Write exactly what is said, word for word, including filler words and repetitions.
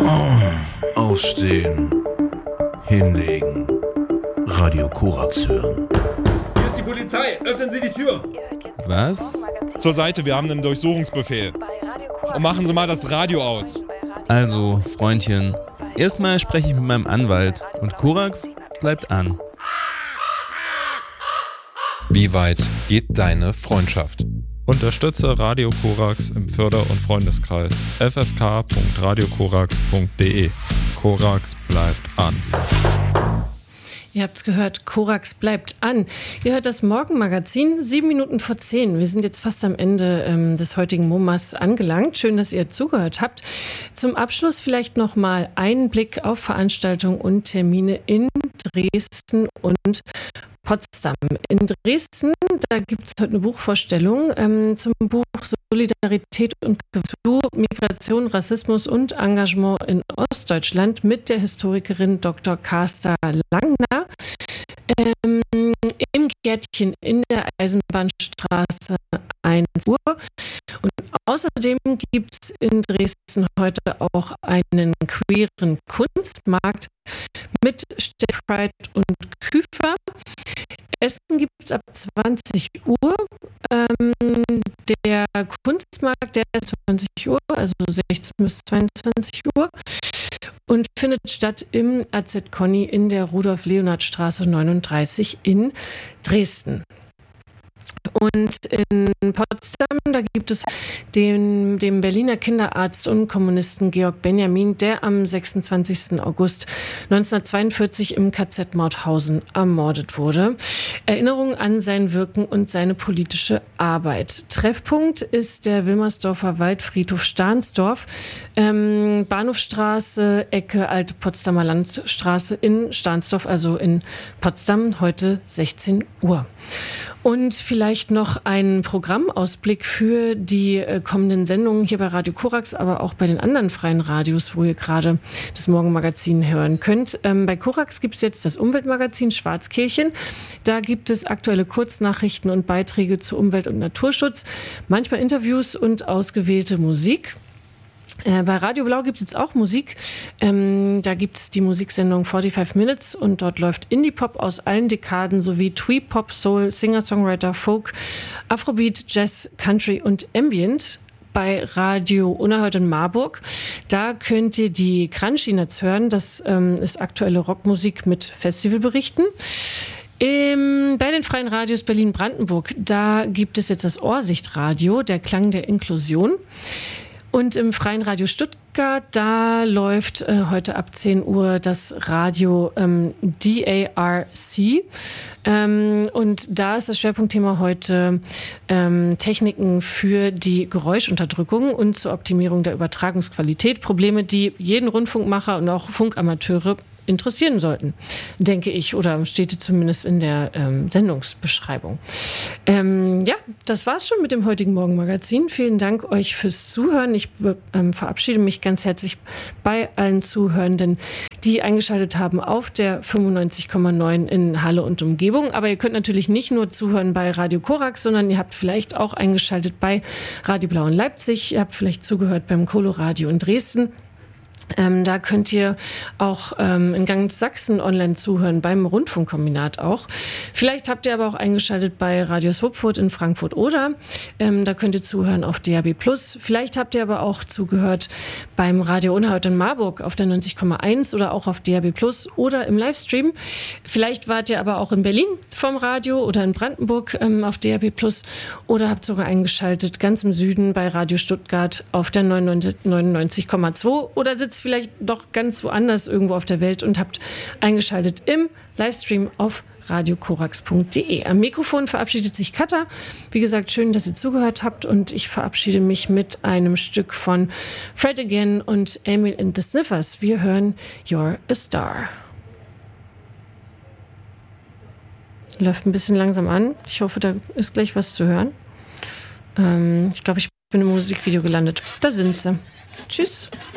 Aufstehen. Hinlegen. Radio Korax hören. Hier ist die Polizei. Öffnen Sie die Tür. Was? Zur Seite, wir haben einen Durchsuchungsbefehl. Und machen Sie mal das Radio aus. Also, Freundchen, erstmal spreche ich mit meinem Anwalt und Korax bleibt an. Wie weit geht deine Freundschaft? Unterstütze Radio Korax im Förder- und Freundeskreis f f k punkt radio korax punkt d e. Korax bleibt an. Ihr habt's gehört, Korax bleibt an. Ihr hört das Morgenmagazin, sieben Minuten vor zehn. Wir sind jetzt fast am Ende ähm, des heutigen MoMAs angelangt. Schön, dass ihr zugehört habt. Zum Abschluss vielleicht noch mal einen Blick auf Veranstaltungen und Termine in Dresden und Potsdam. In Dresden, da gibt es heute eine Buchvorstellung ähm, zum Buch Solidarität und zu Migration, Rassismus und Engagement in Ostdeutschland mit der Historikerin Doktor Carsta Langner. Ähm, Im Gärtchen in der Eisenbahnstraße eins Uhr. Und außerdem gibt es in Dresden heute auch einen queeren Kunstmarkt mit Steckreit und Küfer. Essen gibt es ab zwanzig Uhr. Ähm, der Kunstmarkt, der ist zwanzig Uhr, also sechzehn bis zweiundzwanzig Uhr. Und findet statt im A Z Conny in der Rudolf-Leonhard-Straße neununddreißig in Dresden. Und in Potsdam, da gibt es den, den Berliner Kinderarzt und Kommunisten Georg Benjamin, der am sechsundzwanzigsten August neunzehnhundertzweiundvierzig im K Z Mauthausen ermordet wurde. Erinnerung an sein Wirken und seine politische Arbeit. Treffpunkt ist der Wilmersdorfer Waldfriedhof Stahnsdorf, ähm, Bahnhofstraße, Ecke Alte Potsdamer Landstraße in Stahnsdorf, also in Potsdam, heute sechzehn Uhr. Und vielleicht noch ein Programmausblick für die äh, kommenden Sendungen hier bei Radio Korax, aber auch bei den anderen freien Radios, wo ihr gerade das Morgenmagazin hören könnt. Ähm, bei Korax gibt es jetzt das Umweltmagazin Schwarzkehlchen. Da gibt es aktuelle Kurznachrichten und Beiträge zu Umwelt- und Naturschutz, manchmal Interviews und ausgewählte Musik. Äh, bei Radio Blau gibt es jetzt auch Musik. Ähm, da gibt es die Musiksendung forty-five Minutes und dort läuft Indie-Pop aus allen Dekaden sowie Twee-Pop, Soul, Singer-Songwriter, Folk, Afrobeat, Jazz, Country und Ambient. Bei Radio Unerhört in Marburg. Da könnt ihr die Kranschinats hören. Das ähm, ist aktuelle Rockmusik mit Festivalberichten. Im, bei den freien Radios Berlin-Brandenburg, da gibt es jetzt das Ohrsichtradio, der Klang der Inklusion. Und im Freien Radio Stuttgart, da läuft äh, heute ab zehn Uhr das Radio ähm, D A R C. Ähm, und da ist das Schwerpunktthema heute ähm, Techniken für die Geräuschunterdrückung und zur Optimierung der Übertragungsqualität. Probleme, die jeden Rundfunkmacher und auch Funkamateure interessieren sollten, denke ich, oder steht zumindest in der ähm, Sendungsbeschreibung. Ähm, ja, das war's schon mit dem heutigen Morgenmagazin. Vielen Dank euch fürs Zuhören. Ich ähm, verabschiede mich ganz herzlich bei allen Zuhörenden, die eingeschaltet haben auf der fünfundneunzig Komma neun in Halle und Umgebung. Aber ihr könnt natürlich nicht nur zuhören bei Radio Korax, sondern ihr habt vielleicht auch eingeschaltet bei Radio Blau in Leipzig. Ihr habt vielleicht zugehört beim Coloradio in Dresden. Ähm, da könnt ihr auch ähm, in ganz Sachsen online zuhören, beim Rundfunkkombinat auch. Vielleicht habt ihr aber auch eingeschaltet bei Radio Swupfurt in Frankfurt oder ähm, da könnt ihr zuhören auf D A B plus. Vielleicht habt ihr aber auch zugehört beim Radio Unerhört in Marburg auf der neunzig Komma eins oder auch auf D A B plus oder im Livestream. Vielleicht wart ihr aber auch in Berlin vom Radio oder in Brandenburg ähm, auf D A B plus oder habt sogar eingeschaltet ganz im Süden bei Radio Stuttgart auf der neunundneunzig Komma zwei oder sitzt vielleicht doch ganz woanders irgendwo auf der Welt und habt eingeschaltet im Livestream auf radio korax punkt d e. Am Mikrofon verabschiedet sich Katha. Wie gesagt, schön, dass ihr zugehört habt und ich verabschiede mich mit einem Stück von Fred Again und Emil and the Sniffers. Wir hören You're a Star. Läuft ein bisschen langsam an. Ich hoffe, da ist gleich was zu hören. Ähm, ich glaube, ich bin im Musikvideo gelandet. Da sind sie. Tschüss.